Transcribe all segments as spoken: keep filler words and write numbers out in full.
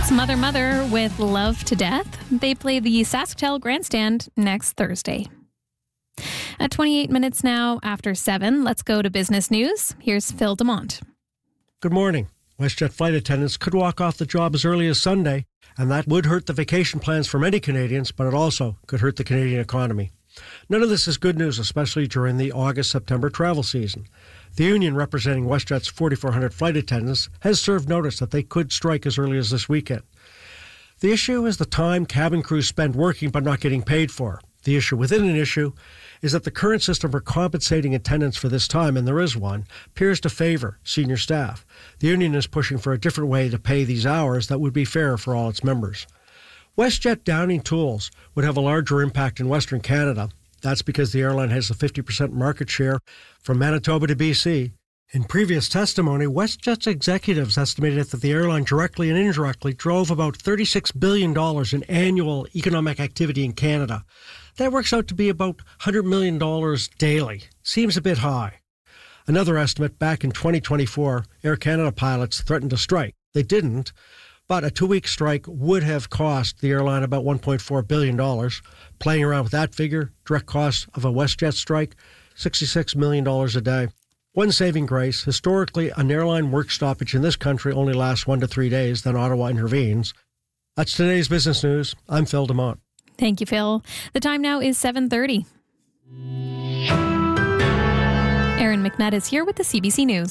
It's Mother Mother with Love to Death. They play the Sasktel Grandstand next Thursday. At twenty-eight minutes now after seven, let's go to business news. Here's Phil DeMont. Good morning. WestJet flight attendants could walk off the job as early as Sunday, and that would hurt the vacation plans for many Canadians, but it also could hurt the Canadian economy. None of this is good news, especially during the August-September travel season. The union representing WestJet's forty-four hundred flight attendants has served notice that they could strike as early as this weekend. The issue is the time cabin crews spend working but not getting paid for. The issue within an issue is that the current system for compensating attendants for this time, and there is one, appears to favor senior staff. The union is pushing for a different way to pay these hours that would be fair for all its members. WestJet Downing Tools would have a larger impact in Western Canada. That's because the airline has a fifty percent market share from Manitoba to B C. In previous testimony, WestJet's executives estimated that the airline directly and indirectly drove about thirty-six billion dollars in annual economic activity in Canada. That works out to be about one hundred million dollars daily. Seems a bit high. Another estimate, back in twenty twenty-four, Air Canada pilots threatened to strike. They didn't, but a two-week strike would have cost the airline about one point four billion dollars. Playing around with that figure, direct cost of a WestJet strike, sixty-six million dollars a day. One saving grace, historically, an airline work stoppage in this country only lasts one to three days, then Ottawa intervenes. That's today's business news. I'm Phil DeMont. Thank you, Phil. The time now is seven thirty. Erin McNutt is here with the C B C News.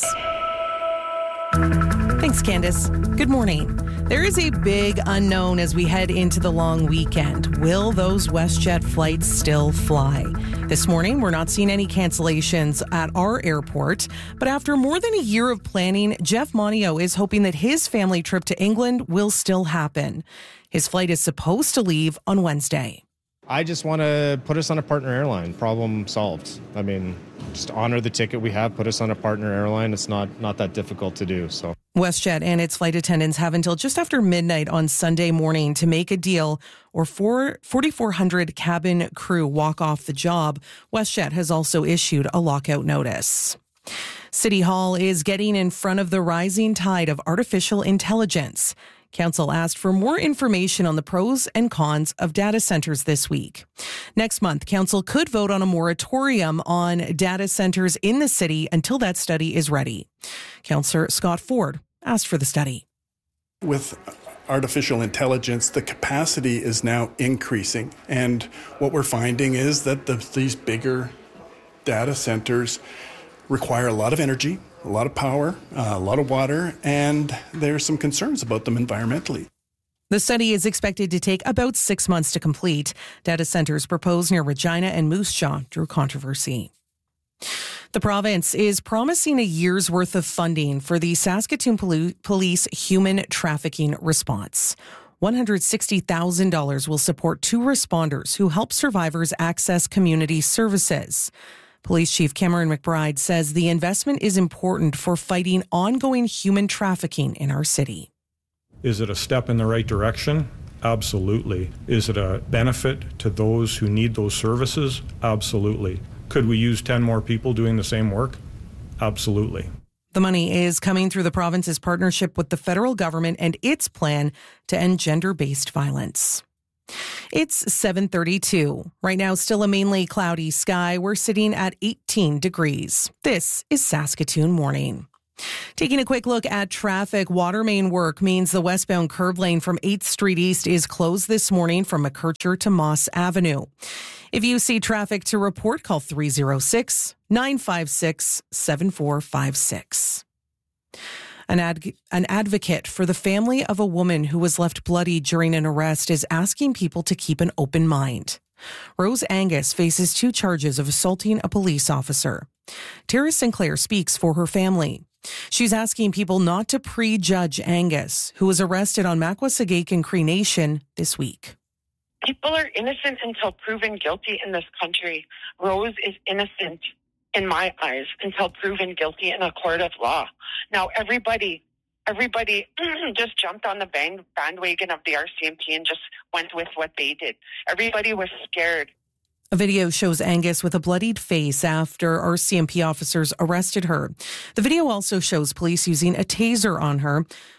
Thanks, Candace. Good morning. There is a big unknown as we head into the long weekend. Will those WestJet flights still fly? This morning, we're not seeing any cancellations at our airport, but after more than a year of planning, Jeff Monio is hoping that his family trip to England will still happen. His flight is supposed to leave on Wednesday. I just want to put us on a partner airline. Problem solved. I mean, just honor the ticket we have, put us on a partner airline. It's not, not that difficult to do. So WestJet and its flight attendants have until just after midnight on Sunday morning to make a deal, or forty-four hundred cabin crew walk off the job. WestJet has also issued a lockout notice. City Hall is getting in front of the rising tide of artificial intelligence. Council asked for more information on the pros and cons of data centers this week. Next month, Council could vote on a moratorium on data centers in the city until that study is ready. Councillor Scott Ford asked for the study. With artificial intelligence, the capacity is now increasing. And what we're finding is that the, these bigger data centers require a lot of energy, a lot of power, uh, a lot of water, and there's some concerns about them environmentally. The study is expected to take about six months to complete. Data centers proposed near Regina and Moose Jaw drew controversy. The province is promising a year's worth of funding for the Saskatoon Pol- Police human trafficking response. one hundred sixty thousand dollars will support two responders who help survivors access community services. Police Chief Cameron McBride says the investment is important for fighting ongoing human trafficking in our city. Is it a step in the right direction? Absolutely. Is it a benefit to those who need those services? Absolutely. Could we use ten more people doing the same work? Absolutely. The money is coming through the province's partnership with the federal government and its plan to end gender-based violence. It's seven thirty-two. Right now, still a mainly cloudy sky. We're sitting at eighteen degrees. This is Saskatoon Morning. Taking a quick look at traffic, water main work means the westbound curb lane from eighth Street East is closed this morning from McKercher to Moss Avenue. If you see traffic to report, call three oh six, nine five six, seven four five six. An, ad- an advocate for the family of a woman who was left bloody during an arrest is asking people to keep an open mind. Rose Angus faces two charges of assaulting a police officer. Tara Sinclair speaks for her family. She's asking people not to prejudge Angus, who was arrested on Makwasagake and Cree Nation this week. People are innocent until proven guilty in this country. Rose is innocent in my eyes until proven guilty in a court of law. Now, everybody, everybody just jumped on the band, bandwagon of the R C M P and just went with what they did. Everybody was scared. A video shows Angus with a bloodied face after R C M P officers arrested her. The video also shows police using a taser on her.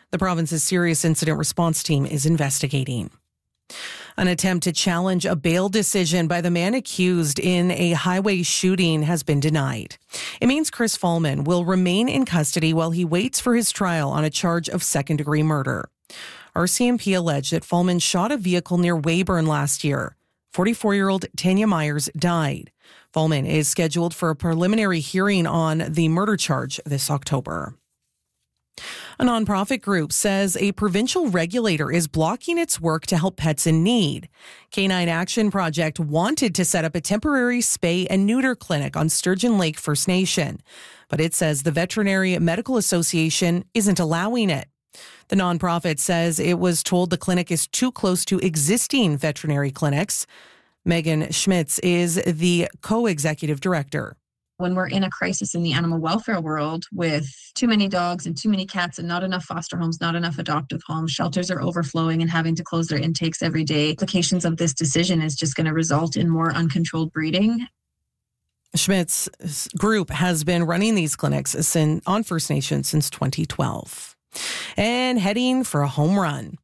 The province's serious incident response team is investigating. An attempt to challenge a bail decision by the man accused in a highway shooting has been denied. It means Chris Fallman will remain in custody while he waits for his trial on a charge of second-degree murder. R C M P alleged that Fallman shot a vehicle near Weyburn last year. forty-four-year-old Tanya Myers died. Fallman is scheduled for a preliminary hearing on the murder charge this October. A nonprofit group says a provincial regulator is blocking its work to help pets in need. Canine Action Project wanted to set up a temporary spay and neuter clinic on Sturgeon Lake First Nation, but it says the Veterinary Medical Association isn't allowing it. The nonprofit says it was told the clinic is too close to existing veterinary clinics. Megan Schmitz is the co-executive director. When we're in a crisis in the animal welfare world with too many dogs and too many cats and not enough foster homes, not enough adoptive homes, shelters are overflowing and having to close their intakes every day. Implications of this decision is just going to result in more uncontrolled breeding. Schmidt's group has been running these clinics on First Nation since twenty twelve. And heading for a home run.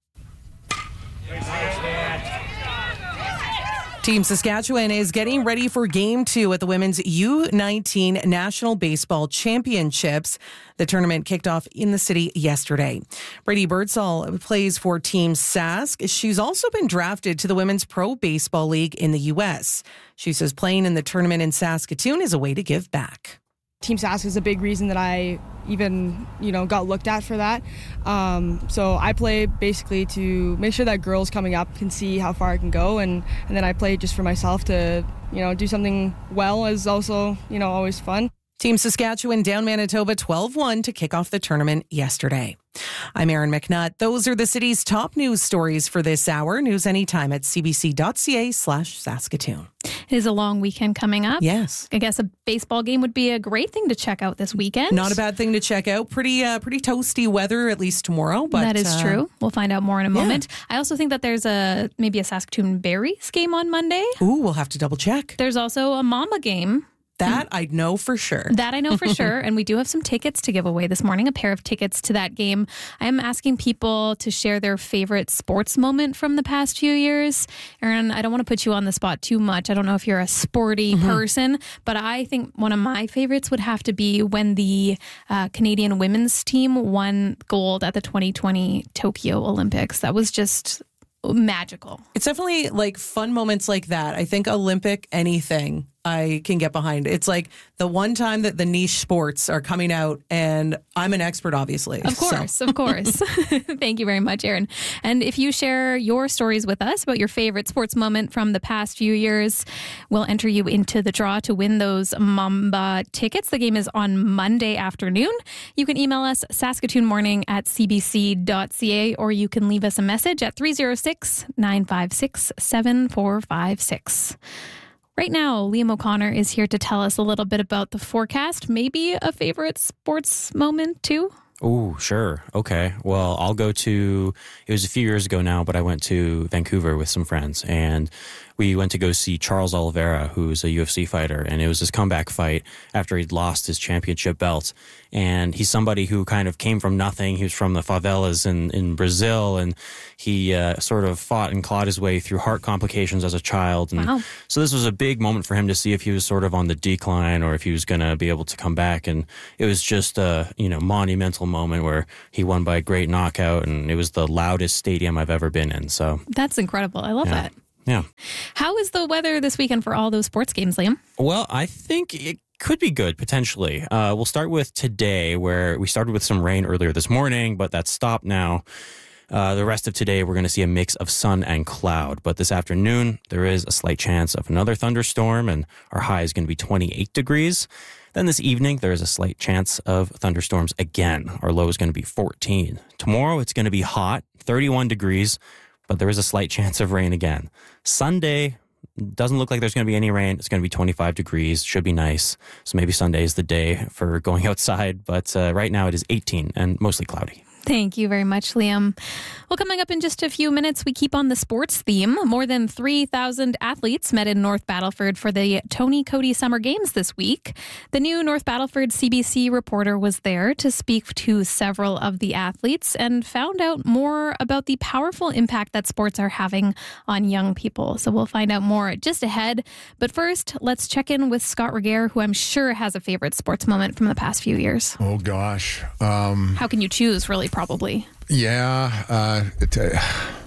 Team Saskatchewan is getting ready for Game two at the Women's U nineteen National Baseball Championships. The tournament kicked off in the city yesterday. Brady Birdsall plays for Team Sask. She's also been drafted to the Women's Pro Baseball League in the U S. She says playing in the tournament in Saskatoon is a way to give back. Team Sask is a big reason that I even, you know, got looked at for that. Um, so I play basically to make sure that girls coming up can see how far I can go, and, and then I play just for myself to, you know, do something well is also, you know, always fun. Team Saskatchewan down Manitoba twelve one to kick off the tournament yesterday. I'm Erin McNutt. Those are the city's top news stories for this hour. News anytime at cbc.ca slash Saskatoon. It is a long weekend coming up. Yes. I guess a baseball game would be a great thing to check out this weekend. Not a bad thing to check out. Pretty uh, pretty toasty weather, at least tomorrow. But that is uh, true. We'll find out more in a yeah. moment. I also think that there's a maybe a Saskatoon Berries game on Monday. Ooh, we'll have to double check. There's also a Mama game. That I know for sure. That I know for sure. And we do have some tickets to give away this morning, a pair of tickets to that game. I am asking people to share their favorite sports moment from the past few years. Erin, I don't want to put you on the spot too much. I don't know if you're a sporty mm-hmm. person, but I think one of my favorites would have to be when the uh, Canadian women's team won gold at the twenty twenty Tokyo Olympics. That was just magical. It's definitely like fun moments like that. I think Olympic anything I can get behind. It's like the one time that the niche sports are coming out, and I'm an expert, obviously. Of course, so. of course. Thank you very much, Erin. And if you share your stories with us about your favorite sports moment from the past few years, we'll enter you into the draw to win those Mamba tickets. The game is on Monday afternoon. You can email us saskatoonmorning at cbc.ca, or you can leave us a message at three oh six, nine five six, seven four five six. Right now, Liam O'Connor is here to tell us a little bit about the forecast. Maybe a favorite sports moment, too? Oh, sure. Okay. Well, I'll go to, it was a few years ago now, but I went to Vancouver with some friends, and we went to go see Charles Oliveira, who's a U F C fighter, and it was his comeback fight after he'd lost his championship belt. And he's somebody who kind of came from nothing. He was from the favelas in, in Brazil, and he uh, sort of fought and clawed his way through heart complications as a child. And wow. So this was a big moment for him to see if he was sort of on the decline or if he was going to be able to come back. And it was just a, you know, monumental moment where he won by a great knockout, and it was the loudest stadium I've ever been in. So that's incredible. I love yeah. that. Yeah. How is the weather this weekend for all those sports games, Liam? Well, I think it could be good, potentially. Uh, we'll start with today, where we started with some rain earlier this morning, but that's stopped now. Uh, the rest of today, we're going to see a mix of sun and cloud. But this afternoon, there is a slight chance of another thunderstorm, and our high is going to be twenty-eight degrees. Then this evening, there is a slight chance of thunderstorms again. Our low is going to be fourteen. Tomorrow, it's going to be hot, thirty-one degrees, but there is a slight chance of rain again. Sunday, doesn't look like there's going to be any rain. It's going to be twenty-five degrees. Should be nice. So maybe Sunday is the day for going outside. But uh, right now it is eighteen and mostly cloudy. Thank you very much, Liam. Well, Well, coming up in just a few minutes, we keep on the sports theme. More than three thousand athletes met in North Battleford for the Tony Cody Summer Games this week. The new North Battleford C B C reporter was there to speak to several of the athletes and found out more about the powerful impact that sports are having on young people. So we'll find out more just ahead. But first, let's check in with Scott Regehr, who I'm sure has a favorite sports moment from the past few years. Oh, gosh. Um, How can you choose, really, probably? Yeah. Uh, it, uh,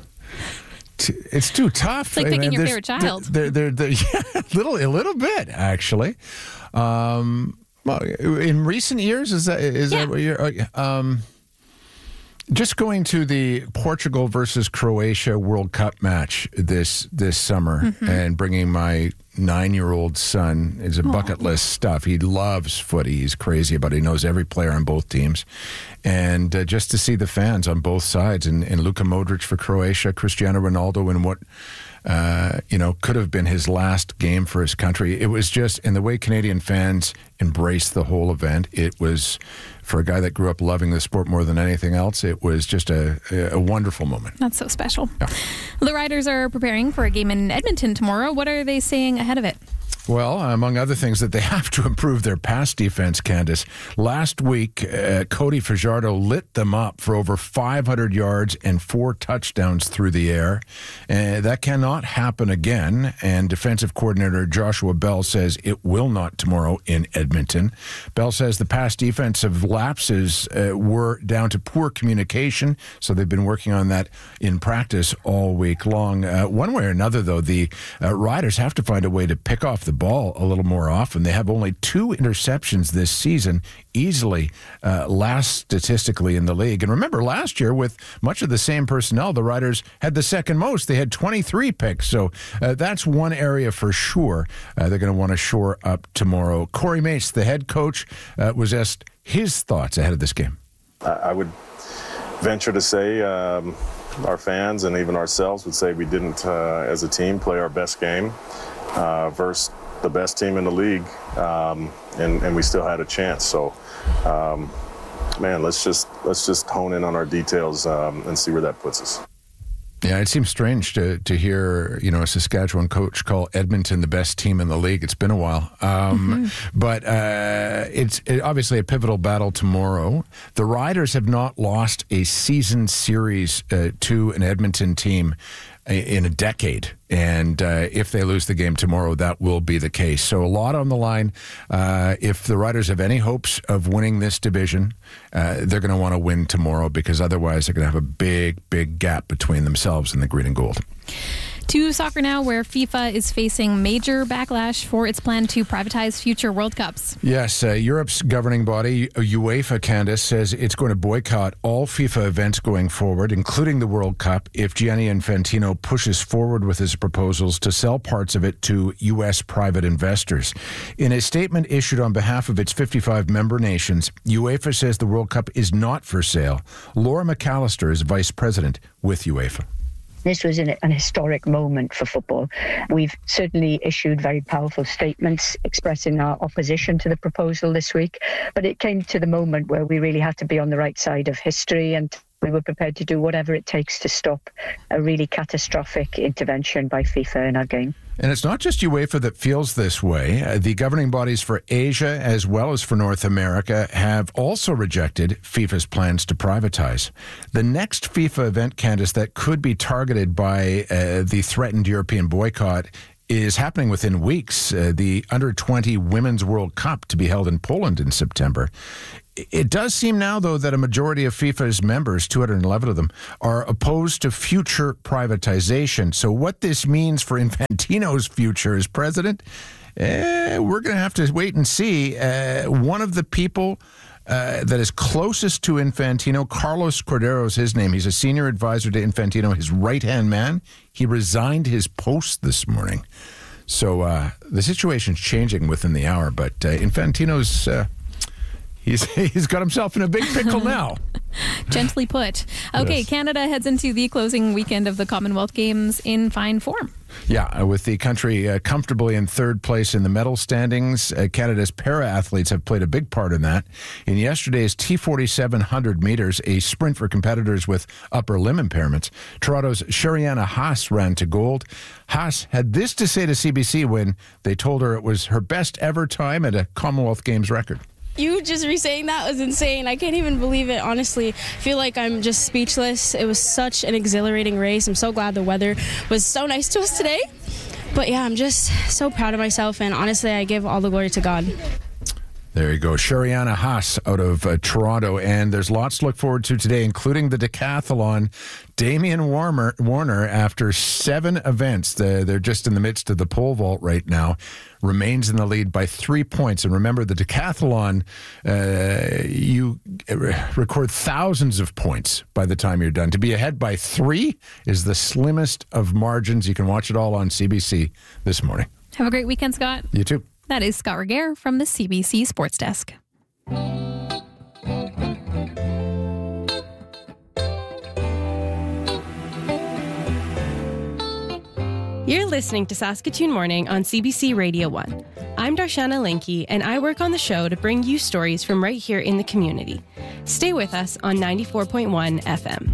t- it's too tough. It's like picking I mean, your favorite child. They're, they're, they're, yeah, a little, a little bit, actually. Um, well, in recent years, is that, is yeah. that what you're... Um, Just going to the Portugal versus Croatia World Cup match this this summer mm-hmm. and bringing my nine-year-old son is a Aww. bucket list stuff. He loves footy. He's crazy about it. He knows every player on both teams. And uh, just to see the fans on both sides and, and Luka Modric for Croatia, Cristiano Ronaldo in what uh, you know could have been his last game for his country. It was just, and the way Canadian fans embraced the whole event, it was, for a guy that grew up loving the sport more than anything else, it was just a, a wonderful moment. That's so special. Yeah. The Riders are preparing for a game in Edmonton tomorrow. What are they saying ahead of it? Well, among other things, that they have to improve their pass defense, Candace. Last week, uh, Cody Fajardo lit them up for over five hundred yards and four touchdowns through the air. Uh, that cannot happen again, and defensive coordinator Joshua Bell says it will not tomorrow in Edmonton. Bell says the pass defensive lapses uh, were down to poor communication, so they've been working on that in practice all week long. Uh, one way or another, though, the uh, Riders have to find a way to pick off the ball a little more often. They have only two interceptions this season, easily uh, last statistically in the league. And remember, last year, with much of the same personnel, the Riders had the second most. They had twenty-three picks. So uh, that's one area for sure uh, they're going to want to shore up tomorrow. Corey Mace, the head coach, uh, was asked his thoughts ahead of this game. I would venture to say um, our fans and even ourselves would say we didn't, uh, as a team, play our best game uh, versus the best team in the league, um, and, and we still had a chance. So, um, man, let's just let's just hone in on our details um, and see where that puts us. Yeah, it seems strange to to hear, you know, a Saskatchewan coach call Edmonton the best team in the league. It's been a while. Um, mm-hmm. But uh, it's it, obviously a pivotal battle tomorrow. The Riders have not lost a season series uh, to an Edmonton team in a decade. And uh, if they lose the game tomorrow, that will be the case. So a lot on the line. Uh, if the Riders have any hopes of winning this division, uh, they're going to want to win tomorrow, because otherwise they're going to have a big, big gap between themselves and the green and gold. To soccer now, where FIFA is facing major backlash for its plan to privatize future World Cups. Yes, uh, Europe's governing body, UEFA, Candace, says it's going to boycott all FIFA events going forward, including the World Cup, if Gianni Infantino pushes forward with his proposals to sell parts of it to U S private investors. In a statement issued on behalf of its fifty-five member nations, UEFA says the World Cup is not for sale. Laura McAllister is vice president with UEFA. This was an, an historic moment for football. We've certainly issued very powerful statements expressing our opposition to the proposal this week, but it came to the moment where we really had to be on the right side of history, and we were prepared to do whatever it takes to stop a really catastrophic intervention by FIFA in our game. And it's not just UEFA that feels this way. Uh, the governing bodies for Asia as well as for North America have also rejected FIFA's plans to privatize. The next FIFA event, Candace, that could be targeted by uh, the threatened European boycott is happening within weeks. Uh, the under twenty Women's World Cup, to be held in Poland in September. It does seem now, though, that a majority of FIFA's members, two hundred eleven of them, are opposed to future privatization. So what this means for Infantino's future as president, eh, we're going to have to wait and see. Uh, one of the people uh, that is closest to Infantino, Carlos Cordero is his name. He's a senior advisor to Infantino, his right-hand man. He resigned his post this morning. So uh, the situation's changing within the hour, but uh, Infantino's... Uh, He's he's got himself in a big pickle now. Gently put. Okay, Yes. Canada heads into the closing weekend of the Commonwealth Games in fine form. Yeah, with the country uh, comfortably in third place in the medal standings, uh, Canada's para-athletes have played a big part in that. In yesterday's T forty-seven hundred meters, a sprint for competitors with upper limb impairments, Toronto's Shariana Haas ran to gold. Haas had this to say to C B C when they told her it was her best ever time at a Commonwealth Games record. You just re-saying that was insane. I can't even believe it, honestly. I feel like I'm just speechless. It was such an exhilarating race. I'm so glad the weather was so nice to us today. But yeah, I'm just so proud of myself, and honestly, I give all the glory to God. There you go. Shariana Haas out of uh, Toronto. And there's lots to look forward to today, including the decathlon. Damian Warner, Warner after seven events, the, they're just in the midst of the pole vault right now, remains in the lead by three points. And remember, the decathlon, uh, you record thousands of points by the time you're done. To be ahead by three is the slimmest of margins. You can watch it all on C B C this morning. Have a great weekend, Scott. You too. That is Scott Regehr from the C B C Sports Desk. You're listening to Saskatoon Morning on C B C Radio one. I'm Darshana Linky, and I work on the show to bring you stories from right here in the community. Stay with us on ninety-four point one F M.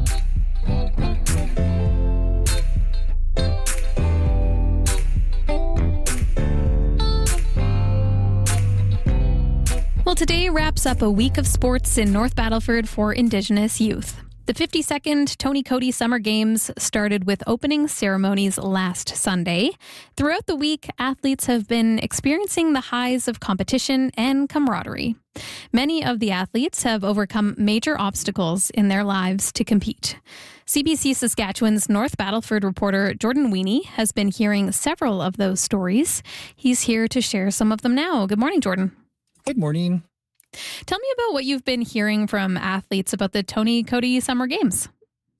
Well, today wraps up a week of sports in North Battleford for Indigenous youth. The fifty-second Tony Cody Summer Games started with opening ceremonies last Sunday. Throughout the week, athletes have been experiencing the highs of competition and camaraderie. Many of the athletes have overcome major obstacles in their lives to compete. C B C Saskatchewan's North Battleford reporter Jordan Weenie has been hearing several of those stories. He's here to share some of them now. Good morning, Jordan. Good morning. Tell me about what you've been hearing from athletes about the Tony Cody Summer Games.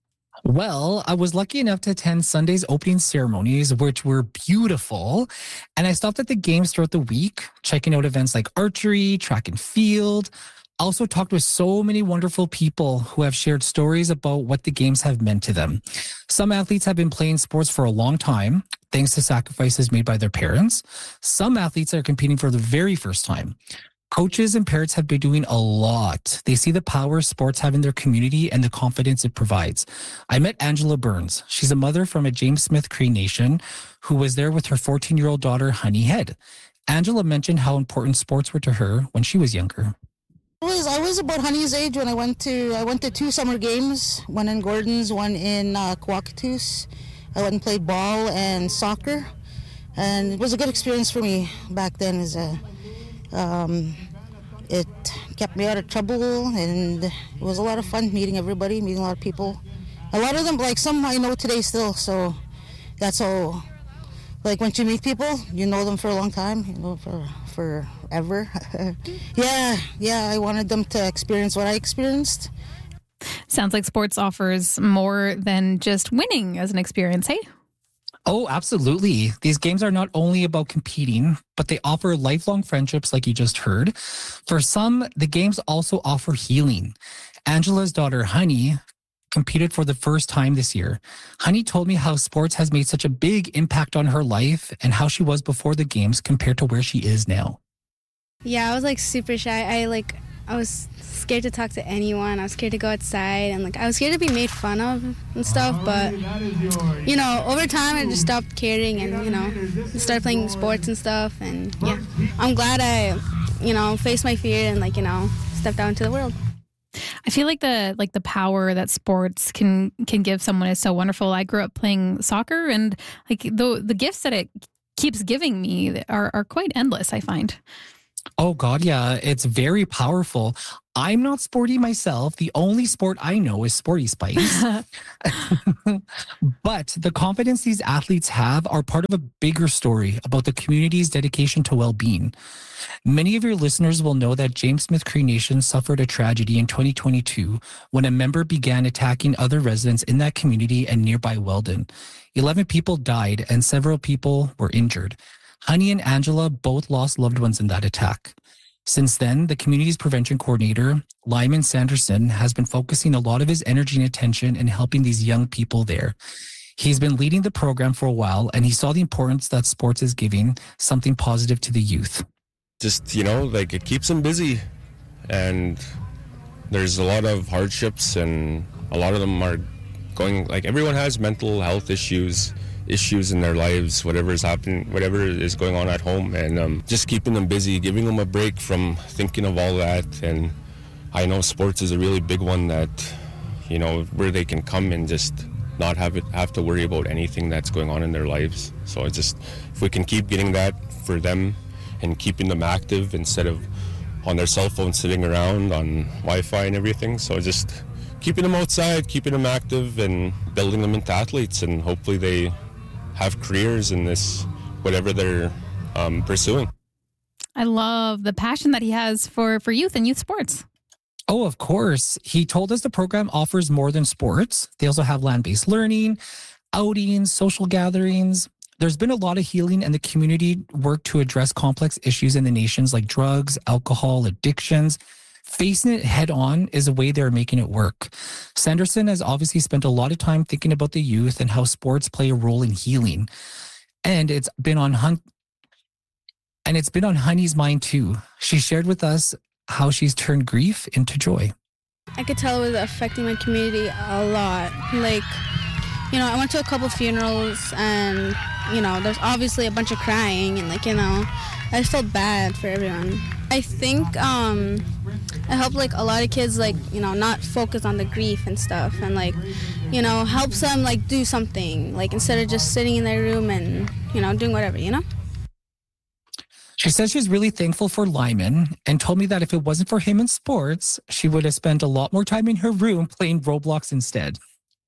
Well, I was lucky enough to attend Sunday's opening ceremonies, which were beautiful. And I stopped at the games throughout the week, checking out events like archery, track and field. I also talked with so many wonderful people who have shared stories about what the games have meant to them. Some athletes have been playing sports for a long time, thanks to sacrifices made by their parents. Some athletes are competing for the very first time. Coaches and parents have been doing a lot. They see the power sports have in their community and the confidence it provides. I met Angela Burns. She's a mother from a James Smith Cree Nation who was there with her fourteen-year-old daughter, Honey Head. Angela mentioned how important sports were to her when she was younger. I was I was about Honey's age when I went to I went to two summer games, one in Gordon's, one in uh, Kwakatus. I went and played ball and soccer, and it was a good experience for me back then. As a Um, it kept me out of trouble, and it was a lot of fun meeting everybody, meeting a lot of people. A lot of them, like some I know today still, so that's all. Like once you meet people, you know them for a long time, you know, for forever. yeah, yeah, I wanted them to experience what I experienced. Sounds like sports offers more than just winning as an experience, hey? Oh, absolutely. These games are not only about competing, but they offer lifelong friendships like you just heard. For some, the games also offer healing. Angela's daughter, Honey, competed for the first time this year. Honey told me how sports has made such a big impact on her life and how she was before the games compared to where she is now. Yeah, I was like super shy. I like, I was scared to talk to anyone. I was scared to go outside, and like I was scared to be made fun of and stuff. But you know, over time, I just stopped caring, and you know, started playing sports and stuff. And yeah, I'm glad I, you know, faced my fear and like you know, stepped out into the world. I feel like the like the power that sports can can give someone is so wonderful. I grew up playing soccer, and like the the gifts that it keeps giving me are are quite endless, I find. Oh, God, yeah. It's very powerful. I'm not sporty myself. The only sport I know is Sporty Spice. But the confidence these athletes have are part of a bigger story about the community's dedication to well-being. Many of your listeners will know that James Smith Cree Nation suffered a tragedy in twenty twenty-two when a member began attacking other residents in that community and nearby Weldon. eleven people died and several people were injured. Honey and Angela both lost loved ones in that attack. Since then, the community's prevention coordinator, Lyman Sanderson, has been focusing a lot of his energy and attention in helping these young people there. He's been leading the program for a while, and he saw the importance that sports is giving something positive to the youth. Just, you know, like it keeps them busy, and there's a lot of hardships, and a lot of them are going, like everyone has mental health issues, issues in their lives, whatever is happening, whatever is going on at home, and um, just keeping them busy, giving them a break from thinking of all that. And I know sports is a really big one that, you know, where they can come and just not have it have to worry about anything that's going on in their lives. So it's just, if we can keep getting that for them and keeping them active instead of on their cell phone sitting around on Wi-Fi and everything. So just keeping them outside, keeping them active, and building them into athletes, and hopefully they have careers in this, whatever they're um, pursuing. I love the passion that he has for, for youth and youth sports. Oh, of course. He told us the program offers more than sports. They also have land-based learning, outings, social gatherings. There's been a lot of healing and the community work to address complex issues in the nations like drugs, alcohol, addictions. Facing it head on is a way they're making it work. Sanderson has obviously spent a lot of time thinking about the youth and how sports play a role in healing. And it's been on Hun- and it's been on Honey's mind too. She shared with us how she's turned grief into joy. I could tell it was affecting my community a lot. Like, you know, I went to a couple funerals, and, you know, there's obviously a bunch of crying, and, like, you know, I just felt bad for everyone. I think um, it helped, like, a lot of kids, like, you know, not focus on the grief and stuff, and, like, you know, helps them, like, do something, like, instead of just sitting in their room and, you know, doing whatever, you know? She says she's really thankful for Lyman and told me that if it wasn't for him in sports, she would have spent a lot more time in her room playing Roblox instead.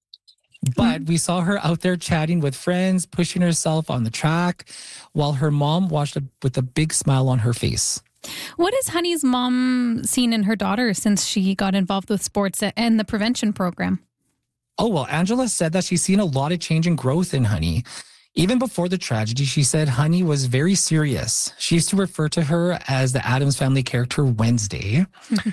But we saw her out there chatting with friends, pushing herself on the track, while her mom watched with a big smile on her face. What has Honey's mom seen in her daughter since she got involved with sports and the prevention program? Oh, well, Angela said that she's seen a lot of change and growth in Honey. Even before the tragedy, she said Honey was very serious. She used to refer to her as the Addams Family character Wednesday,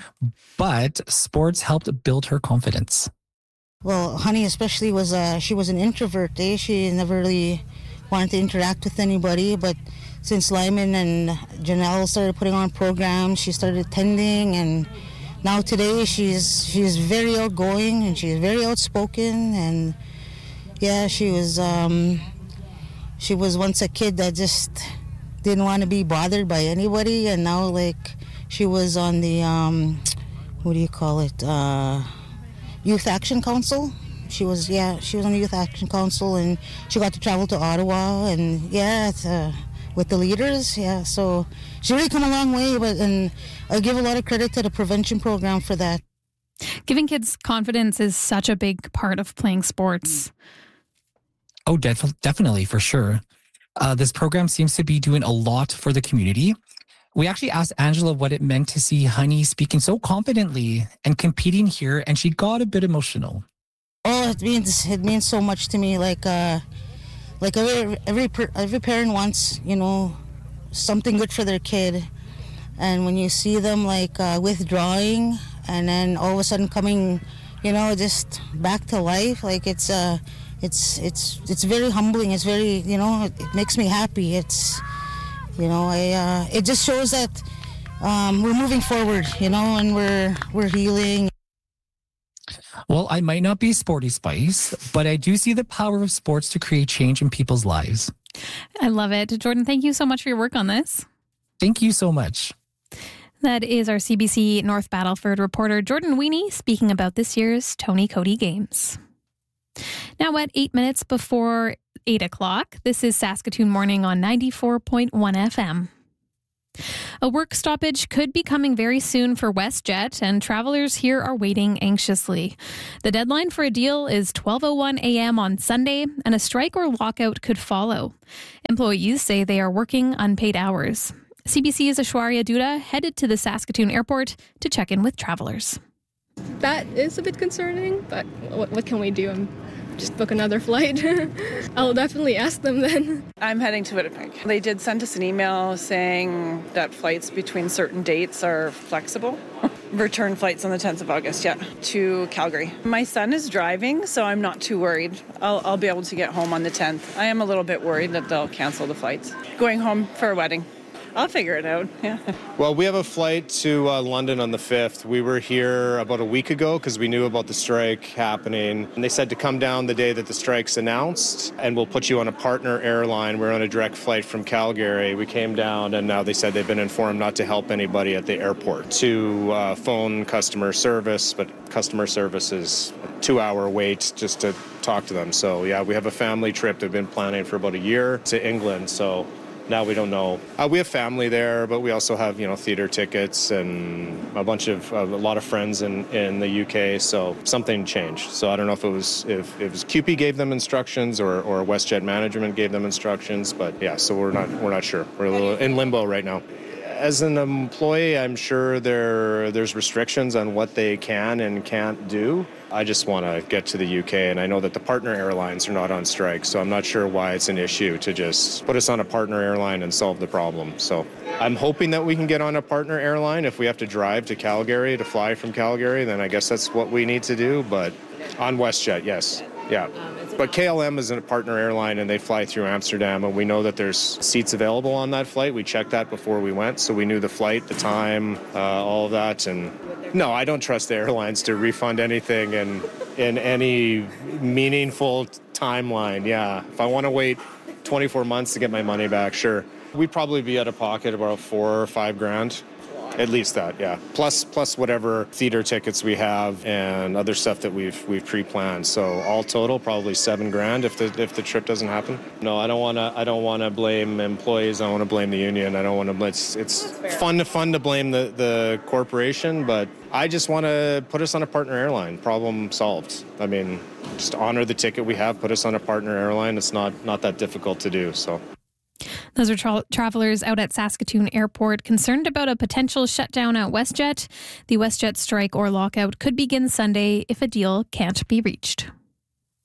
but sports helped build her confidence. Well, Honey especially was, uh, she was an introvert, eh? She never really wanted to interact with anybody, but since Lyman and Janelle started putting on programs, she started attending, and now today she's she's very outgoing and she's very outspoken, and yeah, she was... Um, She was once a kid that just didn't want to be bothered by anybody, and now, like, she was on the, um, what do you call it, uh, Youth Action Council. She was, yeah, she was on the Youth Action Council, and she got to travel to Ottawa, and, yeah, uh, with the leaders, yeah, so she really come a long way, but, and I give a lot of credit to the prevention program for that. Giving kids confidence is such a big part of playing sports. Oh, def- definitely, for sure. Uh, this program seems to be doing a lot for the community. We actually asked Angela what it meant to see Honey speaking so confidently and competing here, and she got a bit emotional. Oh, it means it means so much to me. Like, uh, like every every every parent wants, you know, something good for their kid, and when you see them like uh, withdrawing and then all of a sudden coming, you know, just back to life, like it's uh It's it's it's very humbling. It's very, you know, it, it makes me happy. It's, you know, I uh, it just shows that um, we're moving forward, you know, and we're we're healing. Well, I might not be Sporty Spice, but I do see the power of sports to create change in people's lives. I love it. Jordan, thank you so much for your work on this. Thank you so much. That is our C B C North Battleford reporter Jordan Weenie speaking about this year's Tony Cody Games. Now at eight minutes before eight o'clock, this is Saskatoon Morning on ninety-four point one F M. A work stoppage could be coming very soon for WestJet, and travelers here are waiting anxiously. The deadline for a deal is twelve oh one a.m. on Sunday, and a strike or lockout could follow. Employees say they are working unpaid hours. C B C's Ashwarya Duda headed to the Saskatoon airport to check in with travelers. That is a bit concerning, but what, what can we do? just book another flight. I'll definitely ask them then. I'm heading to Winnipeg. They did send us an email saying that flights between certain dates are flexible. Return flights on the tenth of August, yeah, to Calgary. My son is driving, so I'm not too worried. I'll, I'll be able to get home on the tenth. I am a little bit worried that they'll cancel the flights. Going home for a wedding. I'll figure it out, yeah. Well, we have a flight to uh, London on the fifth. We were here about a week ago because we knew about the strike happening. And they said to come down the day that the strike's announced, and we'll put you on a partner airline. We're on a direct flight from Calgary. We came down, and now they said they've been informed not to help anybody at the airport, to uh, phone customer service, but customer service is a two-hour wait just to talk to them. So, yeah, we have a family trip they've been planning for about a year to England, so now we don't know. Uh, we have family there, but we also have, you know, theater tickets and a bunch of, uh, a lot of friends in, in the U K. So something changed. So I don't know if it was if it was C U P E gave them instructions or, or WestJet management gave them instructions. But yeah, so we're not we're not sure. We're a little in limbo right now. As an employee, I'm sure there there's restrictions on what they can and can't do. I just want to get to the U K, and I know that the partner airlines are not on strike, so I'm not sure why it's an issue to just put us on a partner airline and solve the problem. So I'm hoping that we can get on a partner airline. If we have to drive to Calgary to fly from Calgary, then I guess that's what we need to do, but on WestJet, yes. Yeah. But K L M is a partner airline, and they fly through Amsterdam, and we know that there's seats available on that flight. We checked that before we went, so we knew the flight, the time, uh, all of that. And no, I don't trust the airlines to refund anything in, in any meaningful timeline. Yeah, if I want to wait twenty-four months to get my money back, sure. We'd probably be out of pocket about four or five grand. At least that, yeah. Plus, plus whatever theater tickets we have and other stuff that we've we've pre-planned. So all total, probably seven grand if the if the trip doesn't happen. No, I don't want to. I don't want to blame employees. I want to blame the union. I don't want to. It's it's fun to fun to blame the the corporation, but I just want to put us on a partner airline. Problem solved. I mean, just honor the ticket we have. Put us on a partner airline. It's not not that difficult to do. So. Those are tra- travelers out at Saskatoon Airport concerned about a potential shutdown at WestJet. The WestJet strike or lockout could begin Sunday if a deal can't be reached.